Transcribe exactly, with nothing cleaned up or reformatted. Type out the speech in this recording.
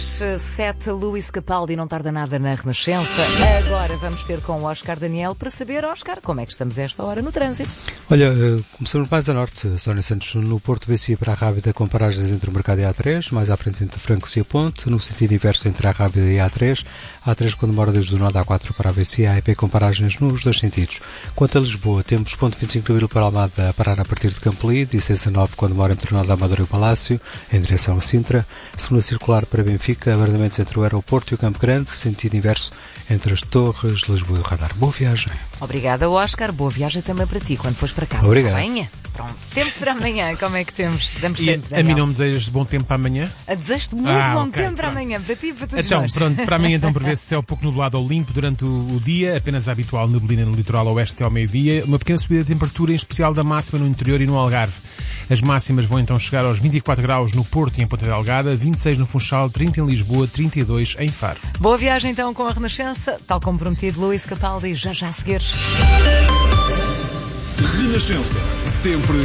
Sete, Luís Capaldi não tarda nada na Renascença. Agora vamos ter com o Oscar Daniel para saber, Oscar, como é que estamos a esta hora no trânsito. Olha, começamos mais a norte, Sónia Santos, no Porto B C para a Rábida, com paragens entre o Mercado e a A três, mais à frente entre Francos e a Ponte, no sentido inverso entre a Rábida e a A três, a A três quando mora desde o nó da A quatro para a B C, a E P com paragens nos dois sentidos. Quanto a Lisboa, temos ponto vinte e cinco de Abril para Almada a parar a partir de Campolide, e C dezanove quando mora entre o nó da Amadora e o Palácio, em direção a Sintra, segunda circular para Benfica, abrandamentos entre o aeroporto e o Campo Grande, sentido inverso entre as Torres, Lisboa e o Radar. Boa viagem. Obrigada, Oscar. Boa viagem também para ti, quando fores para casa. Obrigado. Amanhã. Pronto, tempo para amanhã. Como é que temos? Damos E tempo, a Daniel. mim não me desejas bom tempo para amanhã? A desejo-te muito Ah, bom okay, tempo para pronto. amanhã, para ti e para todos Então, nós. pronto, para amanhã então prevê-se céu pouco nublado ou limpo durante o, o dia, apenas a habitual neblina no litoral oeste até ao meio-dia, uma pequena subida de temperatura, em especial da máxima no interior e no Algarve. As máximas vão então chegar aos vinte e quatro graus no Porto e em Ponta Delgada, vinte e seis no Funchal, trinta em Lisboa, trinta e dois em Faro. Boa viagem então com a Renascença, tal como prometido, Luís Capaldi, já já a seguir. Renascença, sempre